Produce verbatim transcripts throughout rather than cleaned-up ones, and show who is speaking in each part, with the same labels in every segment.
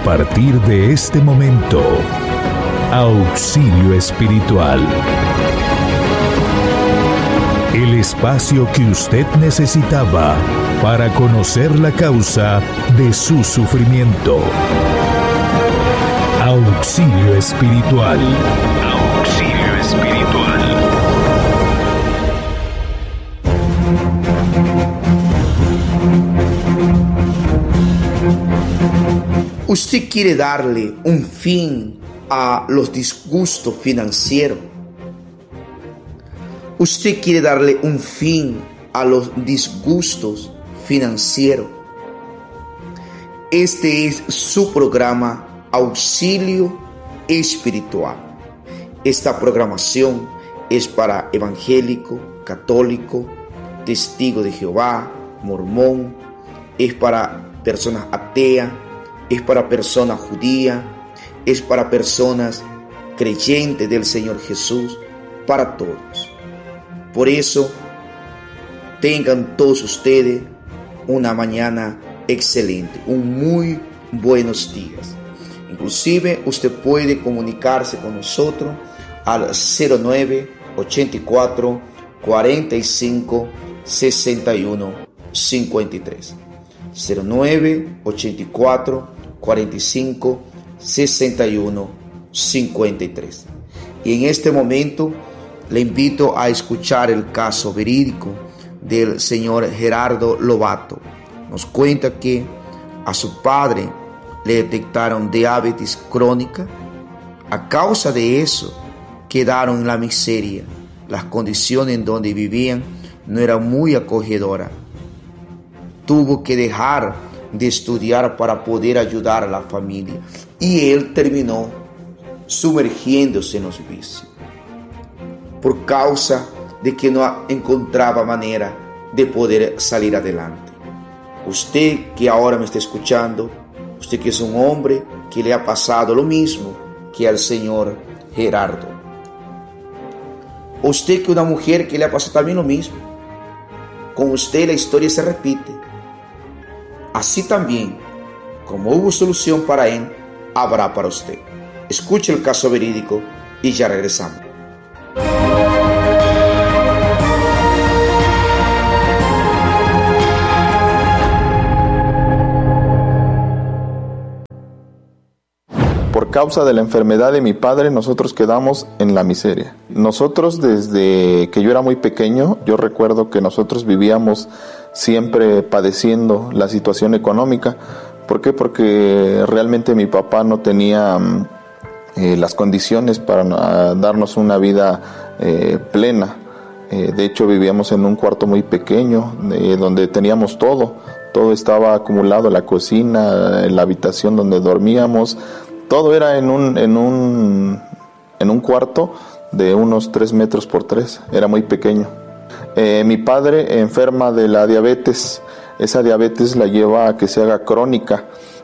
Speaker 1: partir de este momento, Auxilio Espiritual. El espacio que usted necesitaba para conocer la causa de su sufrimiento. Auxilio Espiritual. Auxilio Espiritual.
Speaker 2: ¿Usted quiere darle un fin a los disgustos financieros? ¿Usted quiere darle un fin a los disgustos financieros? Este es su programa Auxilio Espiritual. Esta programación es para evangélico, católico, testigo de Jehová, mormón, es para personas ateas, es para personas judías, es para personas creyentes del Señor Jesús, para todos. Por eso, tengan todos ustedes una mañana excelente, un muy buenos días. Inclusive usted puede comunicarse con nosotros al cero nueve, ochenta y cuatro, cuarenta y cinco, sesenta y uno, cincuenta y tres. cero nueve, ochenta y cuatro, cuarenta y cinco, sesenta y uno, cincuenta y tres. Y en este momento le invito a escuchar el caso verídico del señor Gerardo Lobato. Nos cuenta que a su padre le detectaron diabetes crónica. A causa de eso quedaron en la miseria. Las condiciones en donde vivían no eran muy acogedoras. Tuvo que dejar de estudiar para poder ayudar a la familia, y él terminó sumergiéndose en los vicios por causa de que no encontraba manera de poder salir adelante. Usted que ahora me está escuchando, usted que es un hombre que le ha pasado lo mismo que al señor Gerardo, usted que es una mujer que le ha pasado también lo mismo, con usted la historia se repite. Así también, como hubo solución para él, habrá para usted. Escuche el caso verídico y ya regresamos.
Speaker 3: Por causa de la enfermedad de mi padre, nosotros quedamos en la miseria. Nosotros, desde que yo era muy pequeño, yo recuerdo que nosotros vivíamos siempre padeciendo la situación económica. ¿Por qué? Porque realmente mi papá no tenía eh, las condiciones para uh, darnos una vida eh, plena. Eh, de hecho, vivíamos en un cuarto muy pequeño, eh, donde teníamos todo. Todo estaba acumulado, la cocina, la habitación donde dormíamos. Todo era en un, en un, en un cuarto de unos tres metros por tres. Era muy pequeño. Eh, mi padre enferma de la diabetes. Esa diabetes la lleva a que se haga crónica,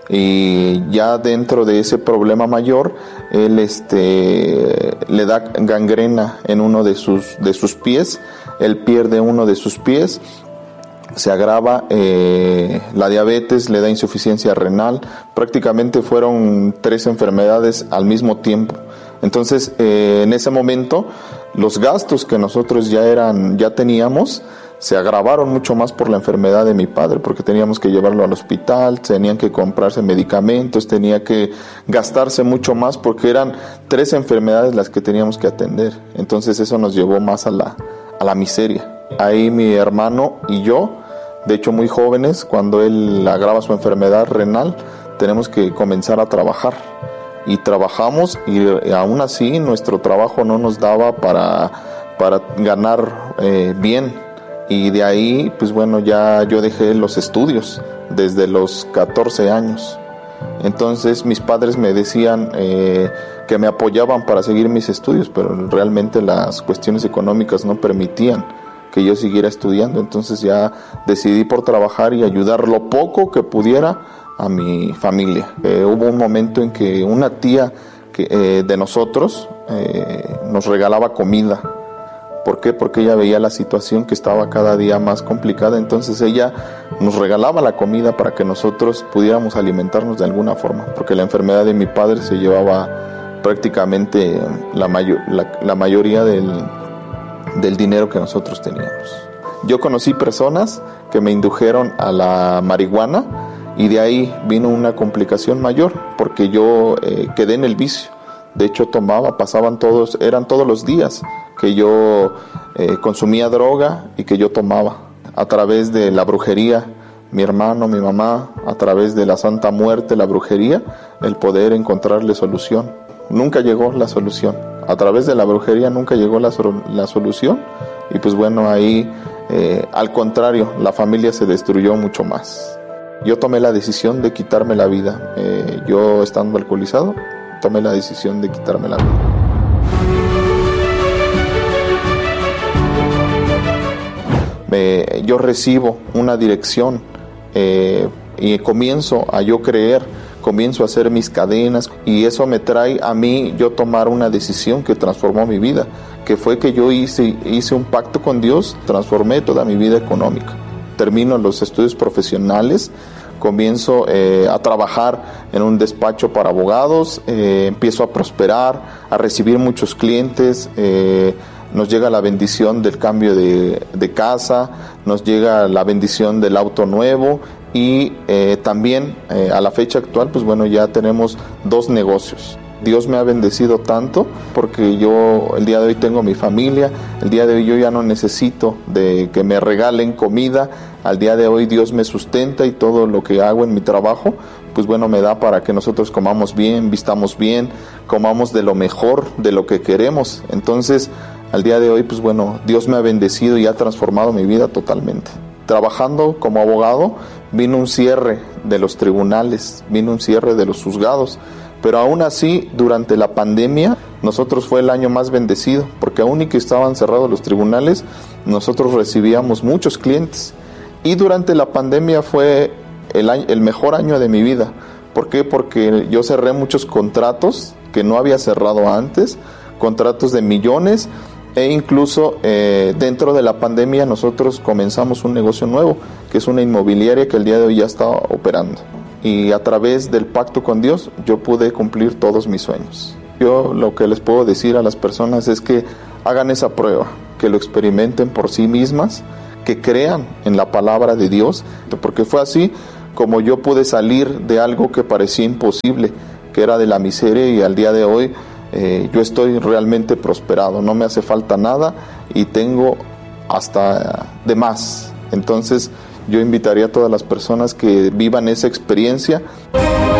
Speaker 3: y ya dentro de ese problema mayor, él este, le da gangrena en uno de sus, de sus pies. Él pierde uno de sus pies, se agrava eh, la diabetes, le da insuficiencia renal. Prácticamente fueron tres enfermedades al mismo tiempo. Entonces, eh, en ese momento, los gastos que nosotros ya eran, ya teníamos, se agravaron mucho más por la enfermedad de mi padre, porque teníamos que llevarlo al hospital, tenían que comprarse medicamentos, tenía que gastarse mucho más, porque eran tres enfermedades las que teníamos que atender. Entonces eso nos llevó más a la, a la miseria. Ahí mi hermano y yo, de hecho muy jóvenes, cuando él agrava su enfermedad renal, tenemos que comenzar a trabajar. Y trabajamos, y aún así nuestro trabajo no nos daba para, para ganar eh, bien. Y de ahí, pues bueno, ya yo dejé los estudios desde los catorce años. Entonces mis padres me decían eh, que me apoyaban para seguir mis estudios, pero realmente las cuestiones económicas no permitían que yo siguiera estudiando. Entonces ya decidí por trabajar y ayudar lo poco que pudiera a mi familia. Eh, hubo un momento en que una tía que, eh, de nosotros eh, nos regalaba comida, ¿Por qué? Porque ella veía la situación que estaba cada día más complicada, entonces ella nos regalaba la comida para que nosotros pudiéramos alimentarnos de alguna forma, porque la enfermedad de mi padre se llevaba prácticamente la, mayo- la, la mayoría del, del dinero que nosotros teníamos. Yo conocí personas que me indujeron a la marihuana y de ahí vino una complicación mayor, porque yo eh, quedé en el vicio. De hecho tomaba, pasaban todos, eran todos los días que yo eh, consumía droga y que yo tomaba. A través de la brujería, mi hermano, mi mamá, a través de la Santa Muerte, la brujería, el poder encontrarle solución. Nunca llegó la solución. A través de la brujería nunca llegó la, la solución. Y pues bueno, ahí eh, al contrario, la familia se destruyó mucho más. Yo tomé la decisión de quitarme la vida. Eh, yo estando alcoholizado, tomé la decisión de quitarme la vida. Me, yo recibo una dirección eh, y comienzo a yo creer, comienzo a hacer mis cadenas y eso me trae a mí yo tomar una decisión que transformó mi vida, que fue que yo hice, hice un pacto con Dios, transformé toda mi vida económica. Termino los estudios profesionales, comienzo eh, a trabajar en un despacho para abogados, eh, empiezo a prosperar, a recibir muchos clientes, eh, nos llega la bendición del cambio de, de casa, nos llega la bendición del auto nuevo y eh, también eh, a la fecha actual, pues bueno, ya tenemos dos negocios. Dios me ha bendecido tanto porque yo el día de hoy tengo mi familia, el día de hoy yo ya no necesito de que me regalen comida, al día de hoy Dios me sustenta y todo lo que hago en mi trabajo, pues bueno, me da para que nosotros comamos bien, vistamos bien, comamos de lo mejor, de lo que queremos. Entonces, al día de hoy, pues bueno, Dios me ha bendecido y ha transformado mi vida totalmente. Trabajando como abogado, vino un cierre de los tribunales, vino un cierre de los juzgados. Pero aún así, durante la pandemia, nosotros fue el año más bendecido, porque aún y que estaban cerrados los tribunales, nosotros recibíamos muchos clientes. Y durante la pandemia fue el, año, el mejor año de mi vida. ¿Por qué? Porque yo cerré muchos contratos que no había cerrado antes, contratos de millones, e incluso eh, dentro de la pandemia nosotros comenzamos un negocio nuevo, que es una inmobiliaria que el día de hoy ya está operando. Y a través del pacto con Dios yo pude cumplir todos mis sueños. Yo lo que les puedo decir a las personas es que hagan esa prueba, que lo experimenten por sí mismas, que crean en la palabra de Dios, porque fue así como yo pude salir de algo que parecía imposible, que era de la miseria, y al día de hoy eh, yo estoy realmente prosperado, no me hace falta nada y tengo hasta de más. Entonces yo invitaría a todas las personas que vivan esa experiencia.